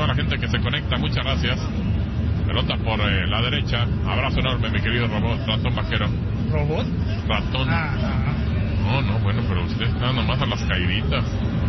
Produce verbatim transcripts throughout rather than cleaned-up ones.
toda la gente que se conecta, muchas gracias. Pelota por eh, la derecha. Abrazo enorme, mi querido robot, ratón vaquero. ¿Robot? Ratón. Ah, ah. No, no, bueno, pero usted está nomás a las caíditas.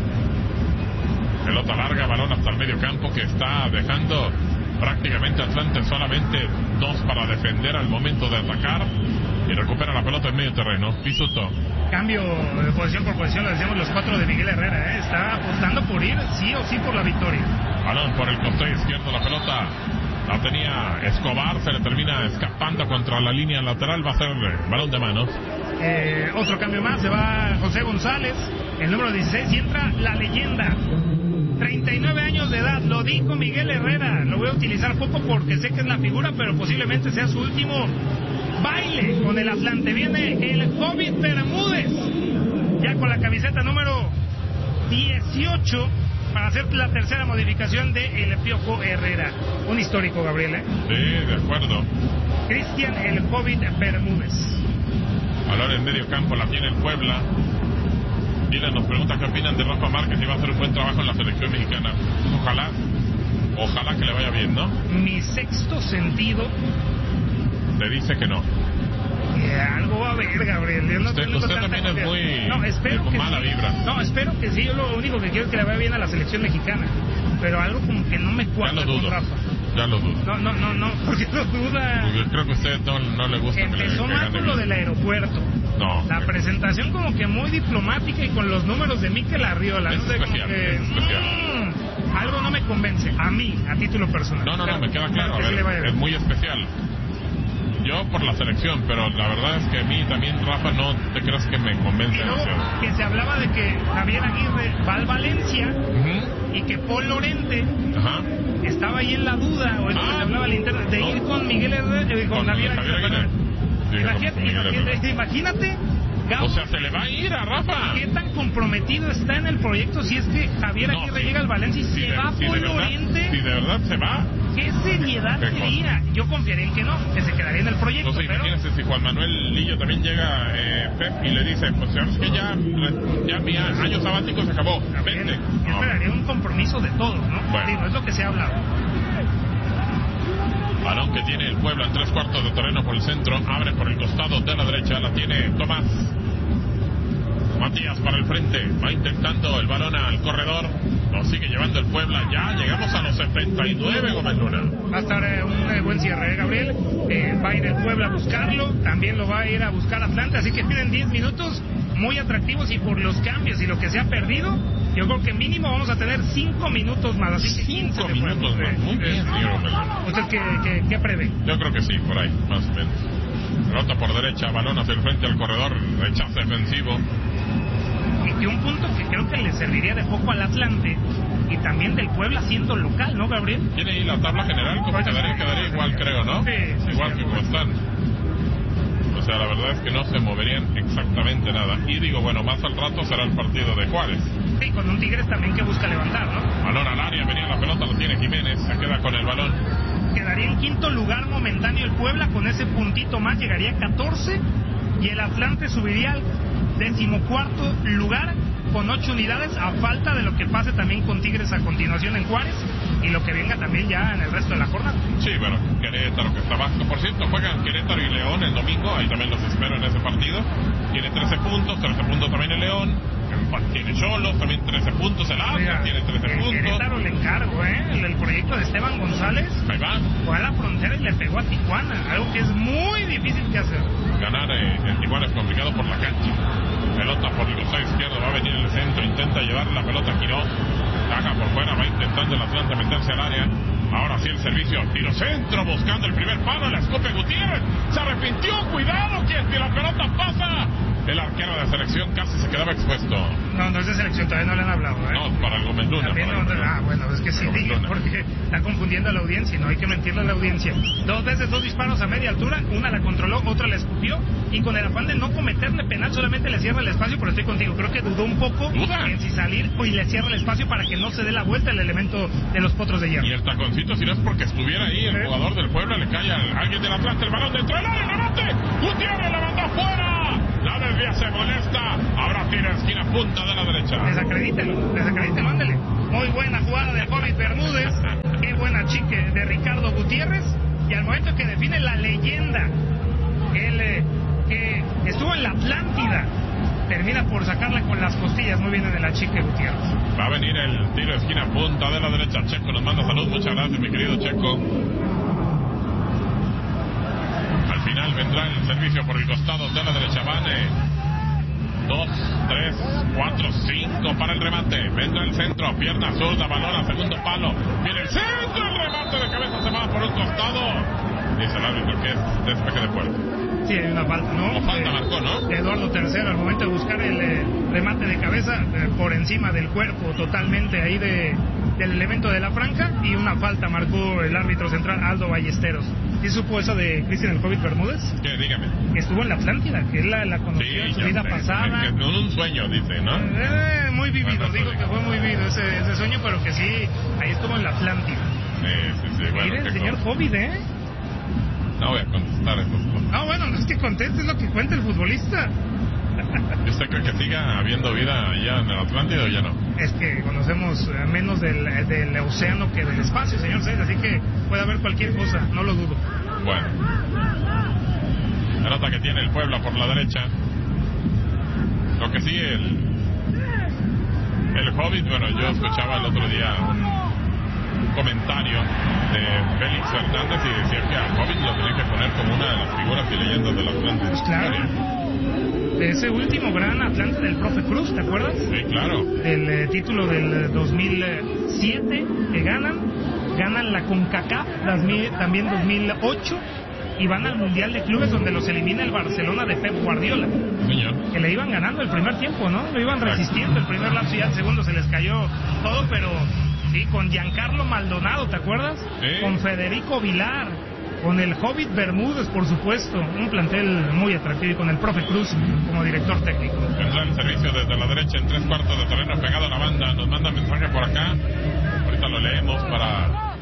Pelota larga, balón hasta el medio campo que está dejando prácticamente Atlante solamente dos para defender al momento de atacar. Y recupera la pelota en medio terreno. Pisuto. Cambio de posición por posición, lo decíamos los cuatro de Miguel Herrera, ¿eh? Está apostando por ir sí o sí por la victoria. Balón por el costado izquierdo, la pelota la tenía Escobar, se le termina escapando contra la línea lateral, va a ser balón de manos. Eh, otro cambio más, se va José González, el número dieciséis, y entra la leyenda. treinta y nueve años de edad, lo dijo Miguel Herrera, lo voy a utilizar poco porque sé que es la figura, pero posiblemente sea su último baile con el Atlante. Viene el Hobbit Bermúdez, ya con la camiseta número dieciocho, para hacer la tercera modificación de El Piojo Herrera. Un histórico, Gabriel, ¿eh? Sí, de acuerdo. Cristian el Hobbit Bermúdez. Ahora en medio campo la tiene el Puebla. Mira, nos pregunta qué opinan de Rafa Márquez y va a hacer un buen trabajo en la selección mexicana. Ojalá, ojalá que le vaya bien, ¿no? Mi sexto sentido te dice que no. Eh, algo va a haber, Gabriel. Yo no usted tengo usted tanta también es muy, no, espero muy que mala sí. vibra. No, espero que sí. Yo lo único que quiero es que le vaya bien a la selección mexicana. Pero algo como que no me cuadra ya lo dudo, con Rafa. Ya lo dudo. No, no, no, no. ¿Por qué lo duda? Porque creo que a usted no, no le gusta. Empezó que le, mal con lo del aeropuerto. No. La presentación como que muy diplomática y con los números de Mikel Arriola. Es no sé, especial, como que, es especial. Mmm, algo no me convence. A mí, a título personal. No, no, pero, no, me queda claro. A ver, sí es muy especial. Yo por la selección, pero la verdad es que a mí también, Rafa, no te creas que me convence. Y luego demasiado. que se hablaba de que Javier Aguirre va al Valencia uh-huh. y que Paul Lorente uh-huh. estaba ahí en la duda, o es lo ah, que se hablaba al interno, de no. ir con Miguel Herrera, eh, con, con Javier Aguirre. Aguirre. Sí, imagínate, imagínate, imagínate Gabo, o sea, se le va a ir a Rafa. ¿Qué tan comprometido está en el proyecto si es que Javier Aguirre no, sí. llega al Valencia y si se de, va si Paul de Lorente? Si de verdad se va. ¿Qué seriedad sería? Yo confiaría en que no, que se quedaría en el proyecto. Entonces, pero... imagínese si Juan Manuel Lillo también llega, eh, Pep, y le dice, pues sabes que ya, ya mi año sabático se acabó. Vente. Yo no. esperaría un compromiso de todos, ¿no? Bueno. Digo, es lo que se ha hablado. Balón que tiene el Puebla en tres cuartos de terreno por el centro, abre por el costado de la derecha, la tiene Tomás. Matías para el frente, va intentando el balón al corredor, lo sigue llevando el Puebla, ya llegamos a los setenta y nueve, Gómez Luna. Va a estar eh, un eh, buen cierre, ¿eh, Gabriel? Eh, va a ir el Puebla a buscarlo, también lo va a ir a buscar Atlante, así que tienen diez minutos muy atractivos y por los cambios y lo que se ha perdido, yo creo que mínimo vamos a tener cinco minutos más, así que quince cinco minutos más, muy bien, señor Gómez Luna. ¿Usted qué, qué, qué prevé? Yo creo que sí, por ahí, más o menos. Pelota por derecha, balón hacia el frente al corredor, rechazo defensivo. Y que un punto que creo que le serviría de poco al Atlante y también del Puebla siendo local, ¿no, Gabriel? Tiene ahí la tabla general, como quedaría, quedaría igual, creo, ¿no? Sí, sí, igual sí, que como están. O sea, la verdad es que no se moverían exactamente nada. Y digo, bueno, más al rato será el partido de Juárez. Sí, con un Tigres también que busca levantar, ¿no? Balón al área, venía la pelota, lo tiene Jiménez, se queda con el balón. Quedaría en quinto lugar momentáneo el Puebla, con ese puntito más llegaría a catorce y el Atlante subiría al decimocuarto lugar con ocho unidades, a falta de lo que pase también con Tigres a continuación en Juárez y lo que venga también ya en el resto de la jornada. Sí, bueno, Querétaro que está bajo. Por cierto, juegan Querétaro y León el domingo, ahí también los espero en ese partido. Tiene trece puntos, trece puntos también el León. Tiene Cholos, también trece puntos el Atlas, tiene trece el puntos. Querétaro le encargo, ¿eh? El, el proyecto de Esteban González. Ahí va. Fue a la frontera y le pegó a Tijuana, algo que es muy difícil de hacer. Ganar eh, en Tijuana es complicado por la cancha. Pelota por el costado izquierdo, va a venir el centro, intenta llevar la pelota a Quiroz. Caja por fuera, va intentando el Atlante meterse al área. Ahora sí el servicio, tiro centro, buscando el primer palo, la escope Gutiérrez. Se arrepintió, cuidado, que si la pelota pasa. El arquero de la selección casi se quedaba expuesto. No, no es de selección, todavía no le han hablado, ¿eh? No, para el Gómez Luna. También no, ah, bueno, es que sí, diga, porque está confundiendo a la audiencia y no hay que mentirle a la audiencia. Dos veces, dos disparos a media altura, una la controló, otra la escupió, y con el afán de no cometerle penal solamente le cierra el espacio, pero estoy contigo, creo que dudó un poco ¿Duda? en si salir y le cierra el espacio para que no se dé la vuelta el elemento de los potros de hierro. Y el taconcito, si no es porque estuviera ahí, el ¿Eh? jugador del Puebla le cae a alguien del Atlante, el balón dentro del área, remate, Gutiérrez la mandó afuera. La desvía, se molesta. Ahora tiene esquina punta de la derecha. Desacredítelo, desacredítelo, ándale. Muy buena jugada de Hobbit Bermúdez. Gutiérrez, y al momento que define la leyenda, el eh, que estuvo en la Atlántida, termina por sacarla con las costillas. Muy bien en el achique Gutiérrez. Va a venir el tiro de esquina, punta de la derecha. Checo nos manda salud, muchas gracias, mi querido Checo. Al final vendrá el servicio por el costado de la derecha. Van eh, dos, tres, cuatro, cinco para el remate. Vendrá el centro, pierna zurda, balón a segundo palo. Viene el centro, el remate de cabeza se va por un costado. Dice el árbitro que es despeje de puerta. Sí, hay una falta, ¿no? Como falta marcó, ¿no? Eduardo tercero, al momento de buscar el eh, remate de cabeza eh, por encima del cuerpo, totalmente ahí de del elemento de la franja, y una falta marcó el árbitro central Aldo Ballesteros. ¿Sí supo eso de Cristian el Hobbit Bermúdez? ¿Qué? Dígame. Que estuvo en la Atlántida, que él la, la conoció Sí, en su ya vida sé. pasada. Que en un sueño, dice, ¿no? Eh, muy vivido, Bueno, digo sí. que fue muy vivido ese, ese sueño, pero que sí, ahí estuvo en la Atlántida. Sí, sí, sí. Bueno, Mire, el qué señor cosa. Hobbit, ¿eh? No voy a contestar esas cosas. No, bueno, no es que conteste, es lo que cuenta el futbolista. ¿Y usted cree que siga habiendo vida allá en el Atlántico o ya no? Es que conocemos eh, menos del, del océano que del espacio, señor Seis, así que puede haber cualquier cosa, no lo dudo. Bueno. La nota que tiene el Puebla por la derecha. Lo que sí, el... El Hobbit, bueno, yo escuchaba el otro día un comentario de Félix Fernández y decía que al Hobbit lo tenía que poner como una de las figuras y leyendas del Atlántico. Pues claro. De ese último gran Atlante del profe Cruz, ¿te acuerdas? Sí, claro. El eh, título del dos mil siete que ganan, ganan la CONCACAF también dos mil ocho y van al Mundial de Clubes donde los elimina el Barcelona de Pep Guardiola. Señor. Que le iban ganando el primer tiempo, ¿no? Lo iban resistiendo el primer lapso y al segundo se les cayó todo, pero sí, con Giancarlo Maldonado, ¿te acuerdas? Sí. Con Federico Vilar, con el Hobbit Bermúdez, por supuesto, un plantel muy atractivo, y con el profe Cruz como director técnico. Vendrá el servicio desde la derecha en tres cuartos de terreno pegado a la banda. Nos manda mensaje por acá. Ahorita lo leemos para...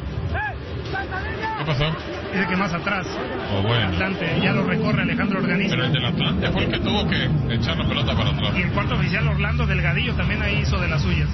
¿Qué pasó? Dice que más atrás, Oh, bueno. Atlante, ya lo recorre Alejandro Organista. Pero el del Atlante fue el que tuvo que echar la pelota para atrás. Y el cuarto oficial Orlando Delgadillo también ahí hizo de las suyas.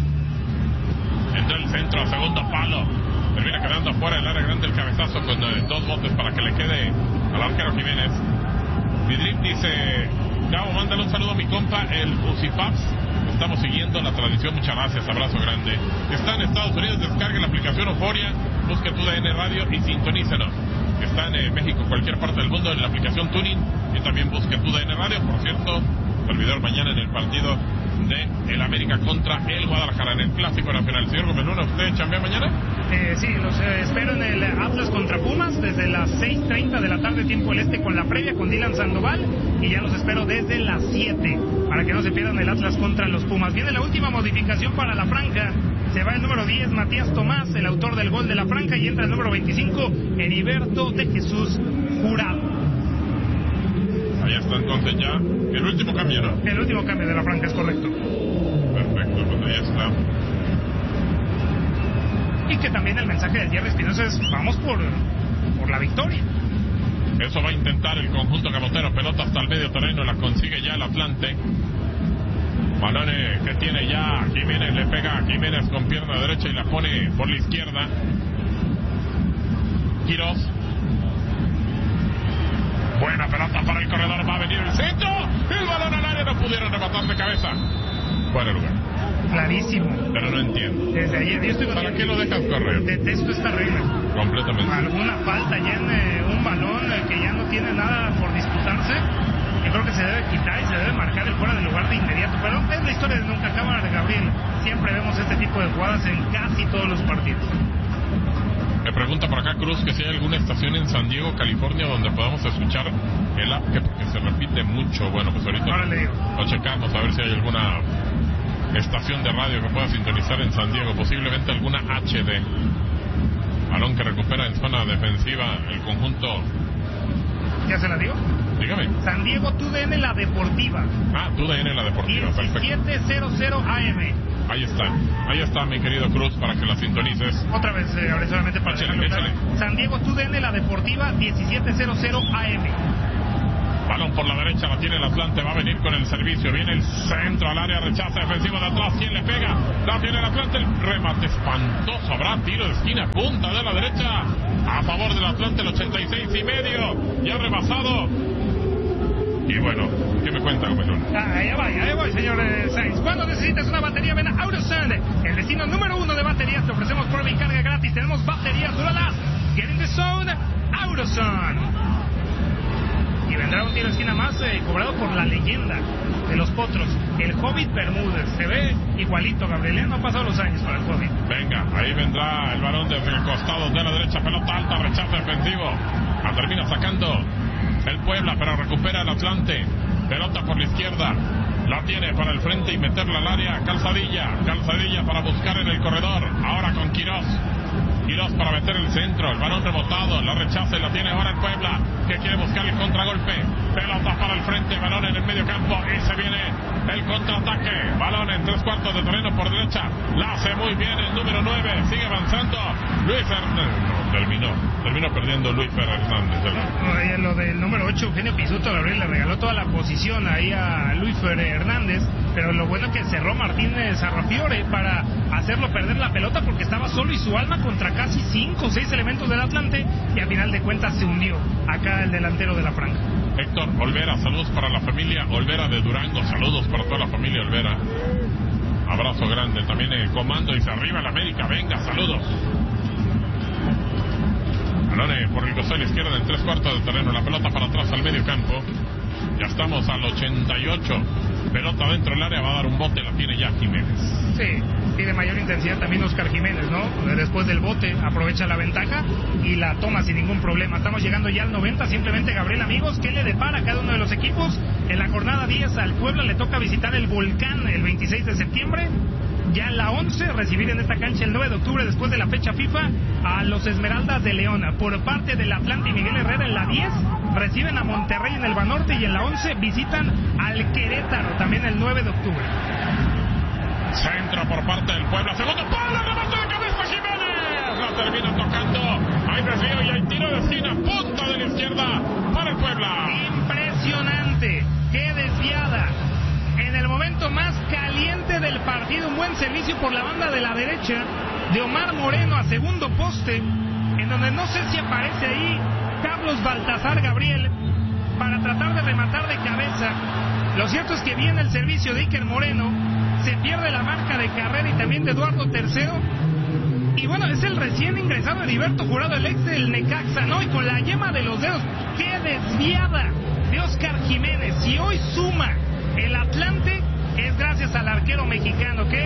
Entra el centro, segundo palo. Termina quedando afuera del área grande el cabezazo con eh, dos botes para que le quede al arquero Jiménez. Vidrip dice: Gabo, mándale un saludo a mi compa, el Usipaps. Estamos siguiendo la tradición, muchas gracias, abrazo grande. Está en Estados Unidos, descargue la aplicación Euforia, busque tu D N Radio y sintonícenos. Está en eh, México, cualquier parte del mundo, en la aplicación Tuning, y también busque tu D N Radio. Por cierto, servidor mañana en el partido de el América contra el Guadalajara en el Clásico Nacional. Señor Gómez Luna, ¿usted chambea mañana? Eh, sí, los eh, espero en el Atlas contra Pumas desde las seis treinta de la tarde, tiempo del este, con la previa con Dylan Sandoval, y ya los espero desde las siete para que no se pierdan el Atlas contra los Pumas. Viene la última modificación para la franja. Se va el número diez, Matías Tomás, el autor del gol de la franja, y entra el número veinticinco, Heriberto de Jesús Jurado. Ahí está entonces ya el último cambio, ¿no? El último cambio de la franja, es correcto. Perfecto, pues ahí está. Y que también el mensaje de Jerry Espinosa es: vamos por, por la victoria. Eso va a intentar el conjunto camotero. Pelota hasta el medio terreno, la consigue ya el Atlante. Balones que tiene ya Jiménez, le pega a Jiménez con pierna derecha y la pone por la izquierda. Quirós. Buena pelota para el corredor, va a venir el centro. El balón al área, no pudieron rematar de cabeza. Fuera de lugar. Clarísimo. Pero no entiendo. Desde ayer yo estoy ¿Para qué lo dejas correr? Detesto esta regla. Completamente. Alguna falta ya en eh, un balón eh, que ya no tiene nada por disputarse. Yo creo que se debe quitar y se debe marcar el fuera de lugar de inmediato. Pero es la historia de nunca acaba de Gabriel. Siempre vemos este tipo de jugadas en casi todos los partidos. Me pregunta por acá Cruz que si hay alguna estación en San Diego, California, donde podamos escuchar el app, que porque se repite mucho. Bueno, pues ahorita Ahora le digo. lo checamos a ver si hay alguna estación de radio que pueda sintonizar en San Diego, posiblemente alguna H D. Balón que recupera en zona defensiva el conjunto. ¿Ya se la digo? Dígame. San Diego T U D N La Deportiva. Ah, T U D N La Deportiva, perfecto. diecisiete cero A M. Ahí está, ahí está mi querido Cruz para que la sintonices. Otra vez, eh, ahora solamente para Échale, dejarlo claro. échale. San Diego T U D N La Deportiva diecisiete cero A M. Balón por la derecha, la tiene el Atlante, va a venir con el servicio, viene el centro al área, rechaza defensivo de atrás, ¿quién le pega? La tiene el Atlante, el remate espantoso, habrá tiro de esquina, punta de la derecha, a favor del Atlante, el ochenta y seis y medio, ya rebasado. Y bueno, ¿qué me cuenta, Gómez? Ah, allá va, allá voy, señor eh, Sainz. Cuando necesitas una batería, ven a AutoZone, el destino número uno de baterías. Te ofrecemos prueba y carga gratis. Tenemos baterías Duralast. Get in the zone, AutoZone. Y vendrá un tiro de esquina más eh, cobrado por la leyenda de los potros, el Hobbit Bermúdez. Se ve igualito, Gabriel, no han pasado los años para el Hobbit. Venga, ahí vendrá el balón desde el costado de la derecha, pelota alta, rechazo defensivo. La termina sacando el Puebla, pero recupera el Atlante. Pelota por la izquierda, la tiene para el frente y meterla al área. Calzadilla, Calzadilla para buscar en el corredor. Ahora con Quirós. Quirós para meter el centro, el balón rebotado, la rechaza y la tiene ahora el Puebla, que quiere buscar el contragolpe. Pelota para el frente, balón en el medio campo y se viene el contraataque. Balón en tres cuartos de terreno por derecha, la hace muy bien el número nueve, sigue avanzando Luis Hernández. No, terminó, terminó perdiendo Luis Hernández. No, ahí lo del número ocho, Eugenio Pisuto, Gabriel, le regaló toda la posición ahí a Luis Hernández, pero lo bueno que cerró Martínez Arrafiore para hacerlo perder la pelota porque estaba solo y su alma contra casi cinco o seis elementos del Atlante, y a final de cuentas se hundió acá el delantero de la franja. Héctor Olvera, saludos para la familia Olvera de Durango, saludos para toda la familia Olvera, abrazo grande. También el comando dice arriba el América, venga, saludos. Balone por el costado izquierdo en tres cuartos de terreno, la pelota para atrás al medio campo. Ya estamos al ochenta y ocho, pelota dentro del área, va a dar un bote, la tiene ya Jiménez. Sí, tiene mayor intensidad también Oscar Jiménez, ¿no? Después del bote aprovecha la ventaja y la toma sin ningún problema. Estamos llegando ya al noventa, simplemente, Gabriel, amigos, ¿qué le depara a cada uno de los equipos? En la jornada diez al Puebla le toca visitar el Volcán el veintiséis de septiembre. Ya en la once, recibir en esta cancha el nueve de octubre, después de la fecha FIFA, a los Esmeraldas de León. Por parte del Atlante y Miguel Herrera, en la diez, reciben a Monterrey en el Banorte, y en la once visitan al Querétaro, también el nueve de octubre. Centro por parte del Puebla, segundo palo, remate de cabeza Jiménez, la termina tocando, hay desvío y hay tiro de esquina, punta de la izquierda para el Puebla. Impresionante, qué desviada. En el momento más caliente del partido, un buen servicio por la banda de la derecha de Omar Moreno a segundo poste, en donde no sé si aparece ahí Carlos Baltasar, Gabriel, para tratar de rematar de cabeza. Lo cierto es que viene el servicio de Iker Moreno, se pierde la marca de carrera y también de Eduardo Tercero. Y bueno, es el recién ingresado Heriberto Jurado, el ex del Necaxa, ¿no? Y con la yema de los dedos, qué desviada de Oscar Jiménez. Y hoy suma el Atlante, es gracias al arquero mexicano, que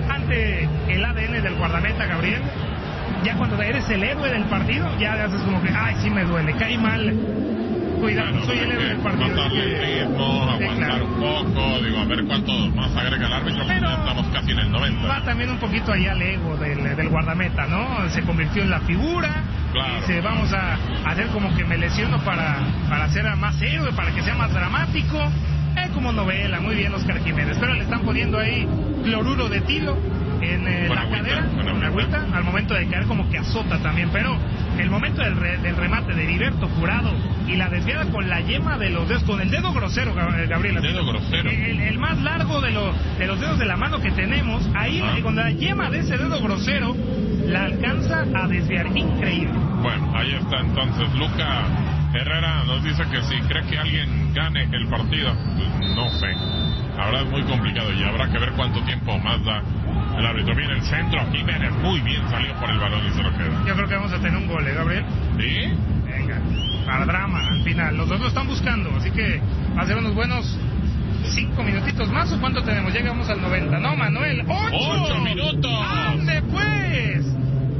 ante el A D N del guardameta, Gabriel, ya cuando eres el héroe del partido, ya haces como que, ay, sí me duele, cae mal. Cuidado, bueno, soy el héroe del partido. Matarle el ritmo, aguantar sí, claro. un poco, digo, a ver cuánto más agrega el árbitro, pero ya estamos casi en el noventa. Va también un poquito allá al ego del, del guardameta, ¿no? Se convirtió en la figura, claro, y dice, vamos a hacer como que me lesiono para, para ser más héroe, para que sea más dramático. Eh, como novela, muy bien Oscar Jiménez, pero le están poniendo ahí cloruro de tilo en eh, la agüita, cadera, con una agüita, al momento de caer como que azota también, pero el momento del, re, del remate de Heriberto Jurado y la desviada con la yema de los dedos, con el dedo grosero, Gabriel, el dedo grosero, el, el más largo de, lo, de los dedos de la mano que tenemos, ahí ah. con la yema de ese dedo grosero la alcanza a desviar, increíble. Bueno, ahí está entonces Luca Herrera nos dice que si cree que alguien gane el partido, pues no sé, ahora es muy complicado y habrá que ver cuánto tiempo más da el árbitro. Viene el centro, Jiménez muy bien salió por el balón y se lo queda. Yo creo que vamos a tener un gol, ¿eh, Gabriel? ¿Sí? Venga, para drama al final, los dos lo están buscando, así que va a ser unos buenos cinco minutitos más. ¿O cuánto tenemos? Llegamos al noventa, ¿no, Manuel? ¡Ocho! ¡Ocho minutos! ¡Ande pues!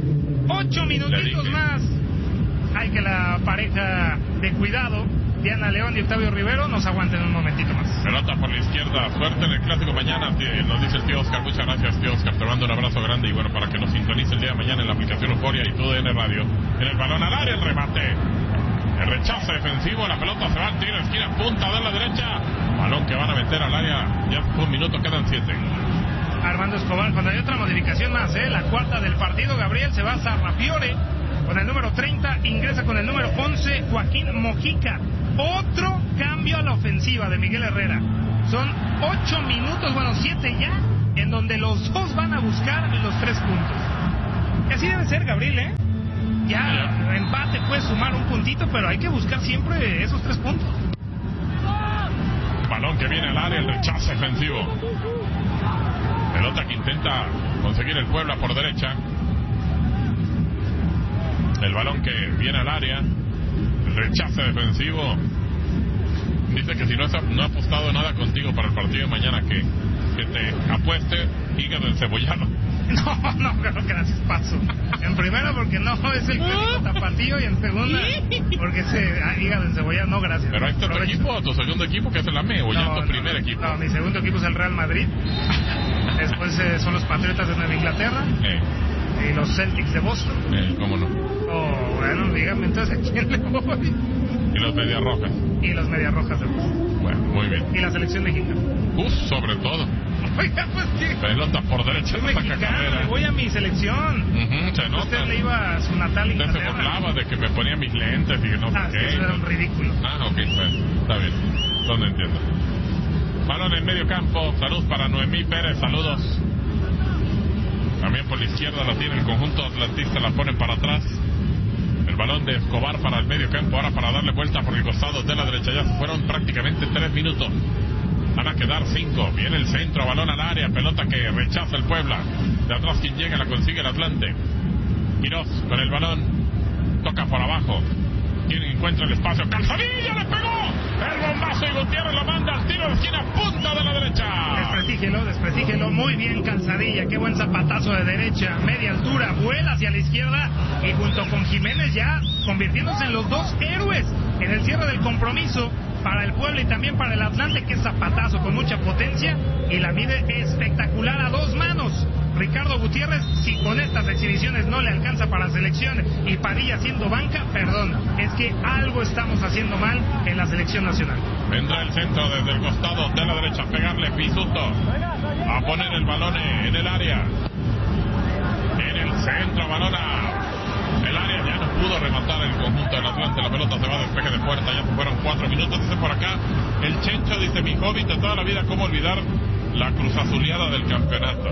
¡Ocho minutitos más! Hay que la pareja de cuidado, Diana León y Octavio Rivero, nos aguanten un momentito más. Pelota por la izquierda, suerte en el clásico mañana, nos dice el tío Oscar. Muchas gracias, tío Oscar, te mando un abrazo grande y bueno, para que nos sintonice el día de mañana en la aplicación Euforia y T U D N Radio. En el balón al área, el remate, el rechazo defensivo, la pelota se va al tiro, esquina, punta de la derecha, balón que van a meter al área, ya un minuto, quedan siete. Armando Escobar, cuando hay otra modificación más, ¿eh? La cuarta del partido, Gabriel, se va a Sarrafiore con el número treinta, ingresa con el número once Joaquín Mojica. Otro cambio a la ofensiva de Miguel Herrera. Son ocho minutos, bueno, siete ya, en donde los dos van a buscar los tres puntos. Y así debe ser, Gabriel, ¿eh? Ya, empate puede sumar un puntito, pero hay que buscar siempre esos tres puntos. Balón que viene al área, el rechazo defensivo. Pelota que intenta conseguir el Puebla por derecha. El balón que viene al área, el rechazo defensivo. Dice que si no, no ha apostado nada contigo para el partido de mañana, que, que te apueste hígado encebollado. No, no, gracias, paso. En primera porque no es el clásico tapatío, y en segunda porque ese ah, hígado encebollado, no, gracias. Pero este es tu equipo, tu segundo equipo, que es el A M E, o ya no, tu no, primer no, equipo. No, mi segundo equipo es el Real Madrid. Después eh, son los Patriotas de Nueva Inglaterra. Eh. Y los Celtics de Boston. Eh, ¿Cómo no? Oh, bueno, dígame entonces a quién le voy. Y los Medias Rojas. Y los Medias Rojas de Boston. Bueno, muy bien. Y la selección mexicana. Uh, sobre todo. Oiga, pues que... Pelota por derecha, es mexicana, voy a mi selección. Uh-huh, se nota. Usted le iba a su natal Usted se burlaba de que me ponía mis lentes y que no sé ah, qué. Eso era un ridículo. Ah, ok, bueno, está bien. No entiendo. Balón en medio campo. Salud para Noemí Pérez, saludos. También por la izquierda la tiene el conjunto atlantista, la ponen para atrás. El balón de Escobar para el medio campo, ahora para darle vuelta por el costado de la derecha. Ya fueron prácticamente tres minutos. Van a quedar cinco. Viene el centro, balón al área, pelota que rechaza el Puebla. De atrás quien llega la consigue el Atlante. Quirós con el balón. Toca por abajo. Quien encuentra el espacio. ¡Calzadilla le pegó! El bombazo y Gutiérrez lo manda al tiro de esquina, punta de la derecha. Desprestígelo, desprestígelo. Muy bien Calzadilla. Qué buen zapatazo de derecha. Media altura, vuela hacia la izquierda. Y junto con Jiménez ya convirtiéndose en los dos héroes en el cierre del compromiso para el Puebla y también para el Atlante. Que zapatazo con mucha potencia y la mide espectacular a dos manos. Ricardo Gutiérrez, si con estas exhibiciones no le alcanza para selección y Padilla siendo banca, perdón, es que algo estamos haciendo mal en la selección nacional. Vendrá el centro desde el costado de la derecha, pegarle Pisuto, a poner el balón en el área. En el centro, balón a el área, ya no pudo rematar el conjunto del Atlante, la pelota se va a despeje de puerta, ya se fueron cuatro minutos, dice por acá, el Chencho dice, mi hobby de toda la vida, cómo olvidar la cruzazuleada del campeonato.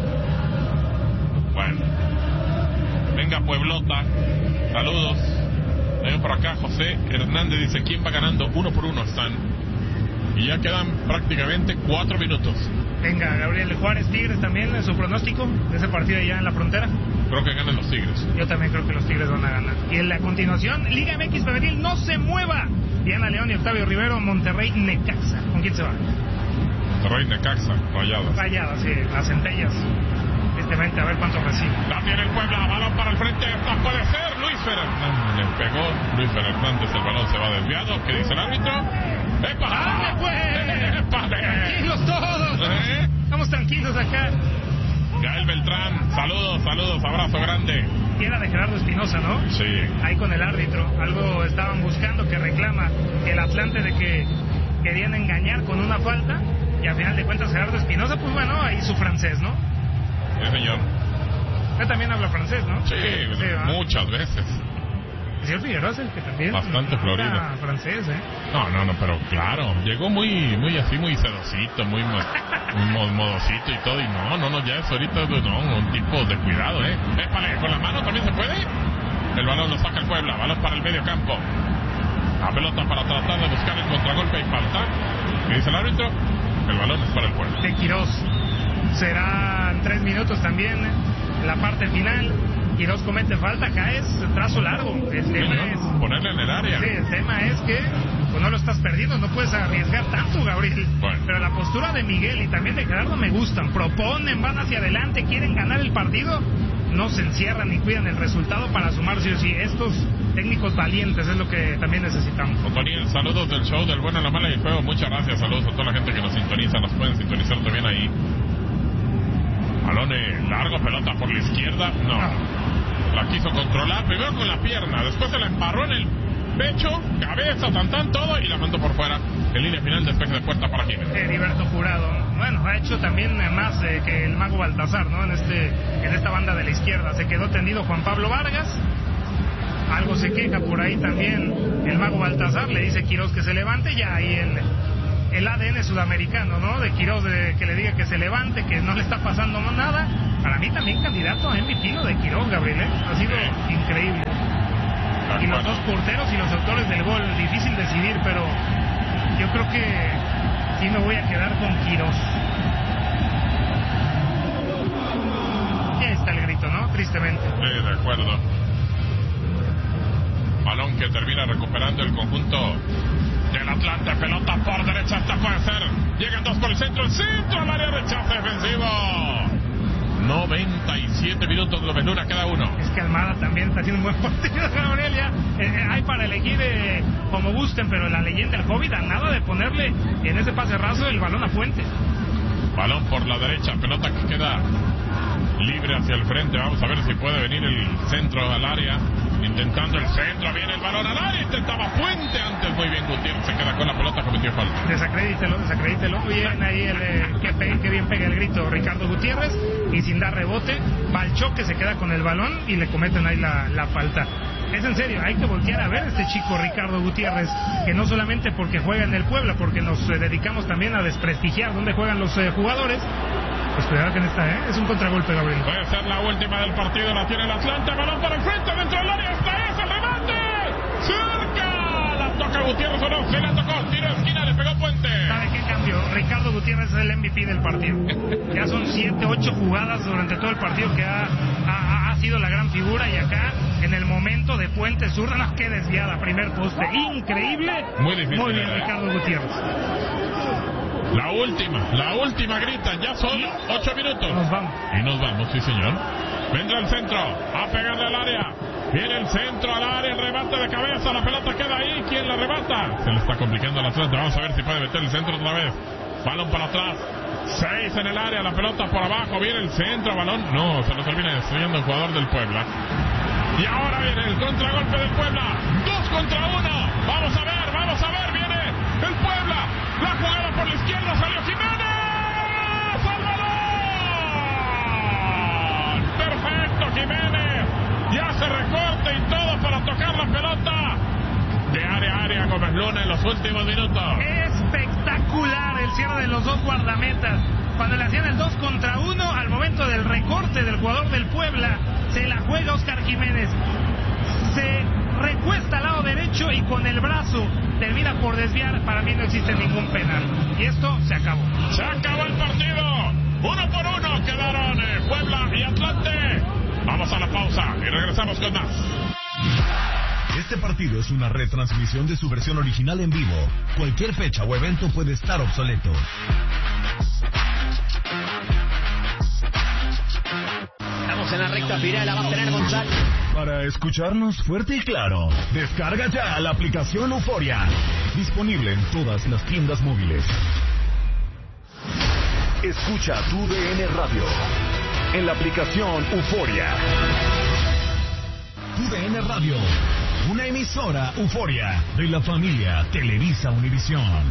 Bueno, venga Pueblota, saludos. Ven por acá José Hernández dice, ¿quién va ganando? Uno por uno están. Y ya quedan prácticamente cuatro minutos. Venga, Gabriel Juárez, Tigres también, su pronóstico de ese partido allá en la frontera. Creo que ganan los Tigres. Yo también creo que los Tigres van a ganar. Y en la continuación, Liga M X Femenil, no se mueva. Diana León y Octavio Rivero, Monterrey Necaxa. ¿Con quién se va? Monterrey Necaxa, Rayadas. Rayadas, sí, las centellas. Tristemente, a ver cuánto recibe. La tiene el Puebla, balón para el frente, esta puede ser Luis Fernández. Le pegó Luis Fernández, el balón se va desviado. ¿Qué dice el árbitro? ¡Epa! ¡Ah, pues! ¡Épale! Tranquilos todos. ¿Eh? Estamos tranquilos acá. Gael Beltrán, saludos, saludos, abrazo grande. Y era de Gerardo Espinosa, ¿no? Sí. Ahí con el árbitro, algo estaban buscando que reclama el Atlante de que querían engañar con una falta. Y al final de cuentas Gerardo Espinosa, pues bueno, ahí su francés, ¿no? Sí, señor. Usted también habla francés, ¿no? Sí, sí, muchas veces. El señor Figueroa es el que también bastante florido. Francés, ¿eh? No, no, no, pero claro, llegó muy muy así, muy sedosito, muy, muy modosito y todo, y no, no, no, ya es ahorita, no, un tipo de cuidado, ¿eh? Épale, con la mano también se puede. El balón lo saca el Puebla, balón para el medio campo. La pelota para tratar de buscar el contragolpe y falta. ¿Qué dice el árbitro? El balón es para el Puebla. De Quirós. Serán tres minutos también, la parte final. Quirós comete falta, caes trazo largo. El sí, tema ¿no? es ponerle en el área. Sí, el tema es que pues, no lo estás perdiendo, no puedes arriesgar tanto, Gabriel. Bueno. Pero la postura de Miguel y también de Gerardo me gustan. Proponen, van hacia adelante, quieren ganar el partido. No se encierran ni cuidan el resultado para sumar sí o sí. Estos técnicos valientes es lo que también necesitamos. Otoniel, saludos del show del bueno, la mala y el juego. Muchas gracias, saludos a toda la gente que nos sintoniza. Nos pueden sintonizar también ahí. Balón largo, pelota por la izquierda. No. La quiso controlar, primero con la pierna, después se la embarró en el pecho, cabeza, tantán, todo, y la mandó por fuera. En línea final, despeje de puerta para Jiménez. Heriberto Jurado, bueno, ha hecho también más eh, que el mago Baltasar, ¿no? En este, en esta banda de la izquierda. Se quedó tendido Juan Pablo Vargas. Algo Luego se queja por ahí también el mago Baltasar, le dice Quirós que se levante, ya ahí el, el A D N sudamericano, ¿no? De Quirós, de, que le diga que se levante, que no le está pasando nada. Para mí también candidato a M V P lo de Quirós, Gabriel, ¿eh? Ha sido sí. increíble. Y los dos porteros y los autores del gol, difícil decidir, pero yo creo que sí me voy a quedar con Quirós. Ya está el grito, ¿no? Tristemente. Sí, de acuerdo. Balón que termina recuperando el conjunto del Atlante. Pelota por derecha, hasta puede ser. Llegan dos por el centro, el centro al área, rechazo defensivo. noventa y siete minutos de Luna cada uno. Es que Almada también está haciendo un buen partido, Gabriel. Ya eh, hay para elegir eh, como gusten, pero la leyenda del Hobbit a nada de ponerle en ese pase raso el balón a Fuentes. Balón por la derecha, pelota que queda libre hacia el frente. Vamos a ver si puede venir el centro al área. Intentando el centro, viene el balón al área. Intentaba Fuente antes, muy bien Gutiérrez. Se queda con la pelota, cometió falta. Desacredítelo, desacredítelo. Bien ahí el eh, que, pegue, que bien pega el grito Ricardo Gutiérrez. Y sin dar rebote, va al choque, se queda con el balón y le cometen ahí la, la falta. Es en serio, hay que voltear a ver a este chico Ricardo Gutiérrez, que no solamente porque juega en el Puebla, porque nos eh, dedicamos también a desprestigiar dónde juegan los eh, jugadores. Pues cuidado que en esta, ¿eh? Es un contragolpe, Gabriel. Puede ser la última del partido, la tiene el Atlante, balón para el frente, dentro del área, esta es el remate. ¡Cerca! La toca Gutiérrez o no, se la tocó, tiro de esquina, le pegó Puente. ¿Sabe qué cambio? Ricardo Gutiérrez es el M V P del partido. Ya son siete, ocho jugadas durante todo el partido que ha, ha, ha sido la gran figura, y acá, en el momento de Puente zurda, no, qué desviada, primer poste, increíble. Muy difícil. Muy bien, Ricardo Gutiérrez. La última, la última gritan, ya son ocho minutos. Nos vamos. Y nos vamos, sí señor. Vendrá el centro, a pegarle al área. Viene el centro al área, el remate de cabeza, la pelota queda ahí. ¿Quién la remata? Se le está complicando al Atlante. Vamos a ver si puede meter el centro otra vez. Balón para atrás. Seis en el área, la pelota por abajo. Viene el centro, balón. No, se lo termina destruyendo el jugador del Puebla. Y ahora viene el contragolpe del Puebla. Dos contra uno. Vamos a ver, vamos a ver. Viene el Puebla. La jugada por la izquierda, salió Jiménez. ¡Al balón! Perfecto, Jiménez. Ya se recorta y todo para tocar la pelota. De área a área, Gómez Luna en los últimos minutos. Espectacular el cierre de los dos guardametas. Cuando le hacían el dos contra uno, al momento del recorte del jugador del Puebla, se la juega Oscar Jiménez. Se recuesta al lado derecho y con el brazo termina por desviar. Para mí no existe ningún penal. Y esto se acabó. Se acabó el partido. Uno por uno quedaron eh, Puebla y Atlante. Vamos a la pausa y regresamos con más. Este partido es una retransmisión de su versión original en vivo. Cualquier fecha o evento puede estar obsoleto. Estamos en la recta final, la va a tener González. Para escucharnos fuerte y claro, descarga ya la aplicación Euforia. Disponible en todas las tiendas móviles. Escucha tu D N Radio en la aplicación Euforia. Tu D N Radio, una emisora Euforia de la familia Televisa Univisión.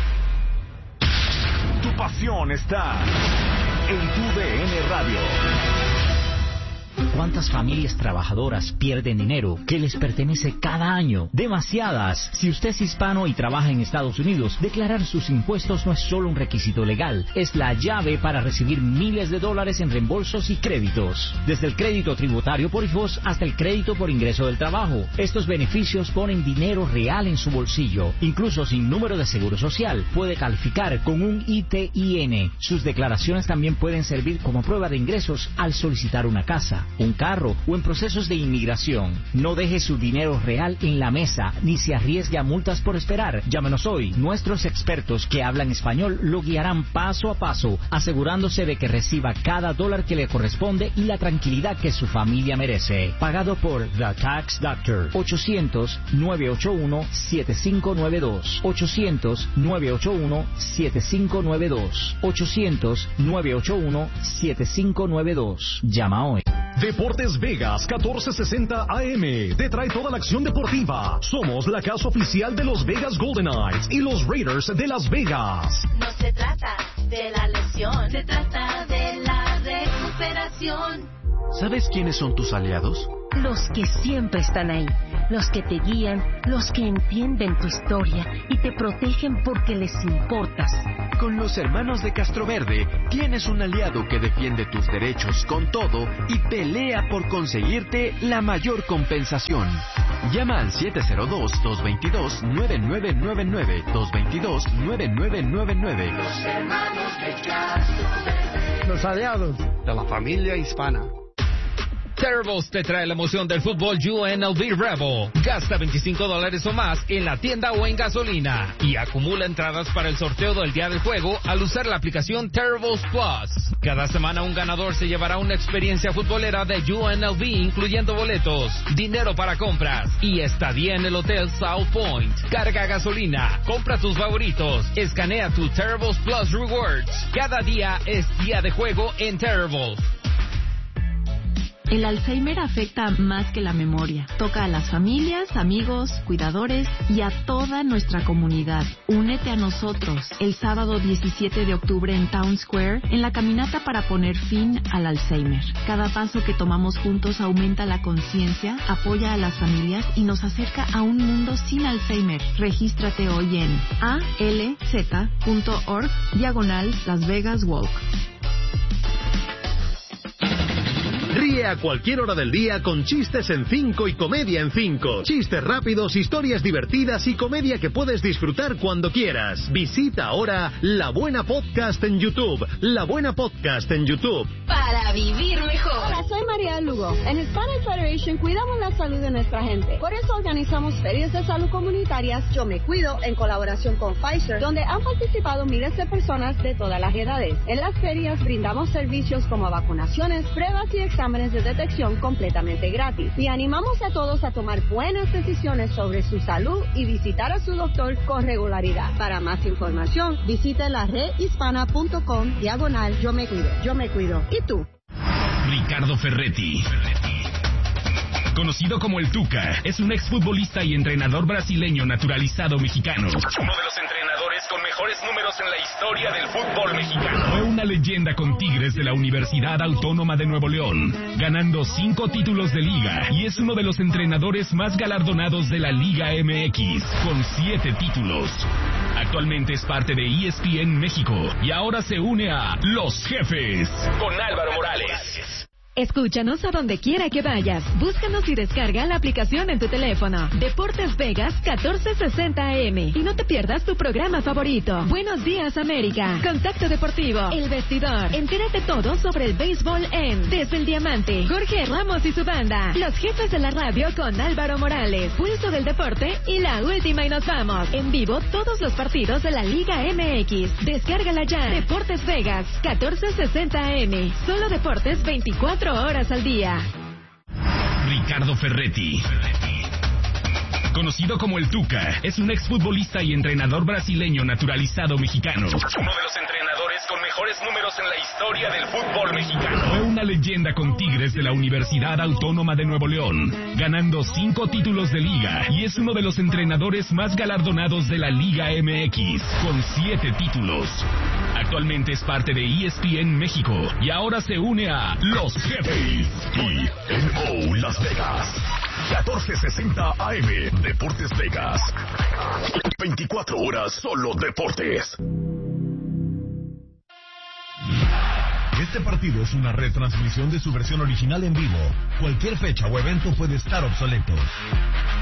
Tu pasión está en tu D N Radio. ¿Cuántas familias trabajadoras pierden dinero que les pertenece cada año? Demasiadas. Si usted es hispano y trabaja en Estados Unidos, declarar sus impuestos no es solo un requisito legal, es la llave para recibir miles de dólares en reembolsos y créditos. Desde el crédito tributario por hijos hasta el crédito por ingreso del trabajo. Estos beneficios ponen dinero real en su bolsillo. Incluso sin número de seguro social, puede calificar con un I T I N. Sus declaraciones también pueden servir como prueba de ingresos al solicitar una casa, un carro o en procesos de inmigración. No deje su dinero real en la mesa ni se arriesgue a multas por esperar. Llámenos hoy. Nuestros expertos que hablan español lo guiarán paso a paso, asegurándose de que reciba cada dólar que le corresponde y la tranquilidad que su familia merece. Pagado por The Tax Doctor. ochocientos, nueve ocho uno, siete cinco nueve dos. ochocientos, nueve ocho uno, siete cinco nueve dos. ochocientos, nueve ocho uno, siete cinco nueve dos. Llama hoy. Deportes Vegas catorce sesenta A M te trae toda la acción deportiva. Somos la casa oficial de los Vegas Golden Knights y los Raiders de Las Vegas. No se trata de la lesión, se trata de la recuperación. ¿Sabes quiénes son tus aliados? Los que siempre están ahí, los que te guían, los que entienden tu historia y te protegen porque les importas. Con los hermanos de Castroverde tienes un aliado que defiende tus derechos con todo y pelea por conseguirte la mayor compensación. Llama al siete cero dos, dos dos dos, nueve nueve nueve nueve, dos dos dos, nueve nueve nueve nueve. Los hermanos de Castroverde. Los aliados de la familia hispana. Terribles te trae la emoción del fútbol U N L V Rebel. Gasta veinticinco dólares o más en la tienda o en gasolina y acumula entradas para el sorteo del día del juego al usar la aplicación Terribles Plus. Cada semana un ganador se llevará una experiencia futbolera de U N L V, incluyendo boletos, dinero para compras y estadía en el Hotel South Point. Carga gasolina, compra tus favoritos, escanea tu Terribles Plus Rewards. Cada día es día de juego en Terribles. El Alzheimer afecta más que la memoria. Toca a las familias, amigos, cuidadores y a toda nuestra comunidad. Únete a nosotros el sábado diecisiete de octubre en Town Square en la caminata para poner fin al Alzheimer. Cada paso que tomamos juntos aumenta la conciencia, apoya a las familias y nos acerca a un mundo sin Alzheimer. Regístrate hoy en alz.org diagonal Las Vegas Walk. Ríe a cualquier hora del día con chistes en cinco y comedia en cinco. Chistes rápidos, historias divertidas y comedia que puedes disfrutar cuando quieras. Visita ahora La Buena Podcast en YouTube. La Buena Podcast en YouTube. Para vivir mejor. Hola, soy María Lugo. En Hispanic Federation cuidamos la salud de nuestra gente. Por eso organizamos ferias de salud comunitarias Yo Me Cuido en colaboración con Pfizer, donde han participado miles de personas de todas las edades. En las ferias brindamos servicios como vacunaciones, pruebas y exámenes de detección completamente gratis. Y animamos a todos a tomar buenas decisiones sobre su salud y visitar a su doctor con regularidad. Para más información, visite la red hispana punto com diagonal Yo Me Cuido. Yo Me Cuido. ¿Y tú? Ricardo Ferretti. Conocido como el Tuca, es un exfutbolista y entrenador brasileño naturalizado mexicano. Uno de los entrenadores con mejores números en la historia del fútbol mexicano. Fue una leyenda con Tigres de la Universidad Autónoma de Nuevo León, ganando cinco títulos de liga, y es uno de los entrenadores más galardonados de la Liga M X, con siete títulos. Actualmente es parte de E S P N México y ahora se une a Los Jefes con Álvaro Morales. Escúchanos a donde quiera que vayas. Búscanos y descarga la aplicación en tu teléfono. Deportes Vegas catorce sesenta A M. Y no te pierdas tu programa favorito. Buenos días, América. Contacto Deportivo. El Vestidor. Entérate todo sobre el béisbol en Desde el Diamante. Jorge Ramos y su banda. Los Jefes de la Radio con Álvaro Morales. Pulso del Deporte y la última y nos vamos. En vivo todos los partidos de la Liga M X. Descárgala ya. Deportes Vegas catorce sesenta A M. Solo deportes veinticuatro horas al día. Ricardo Ferretti. Conocido como el Tuca, es un exfutbolista y entrenador brasileño naturalizado mexicano. Uno de los entrenadores con mejores números en la historia del fútbol mexicano. Fue una leyenda con Tigres de la Universidad Autónoma de Nuevo León, ganando cinco títulos de liga, y es uno de los entrenadores más galardonados de la Liga M X, con siete títulos. Actualmente es parte de E S P N México y ahora se une a Los Jefes y N O Las Vegas. catorce sesenta A M, Deportes Vegas. veinticuatro horas solo deportes. Este partido es una retransmisión de su versión original en vivo. Cualquier fecha o evento puede estar obsoleto.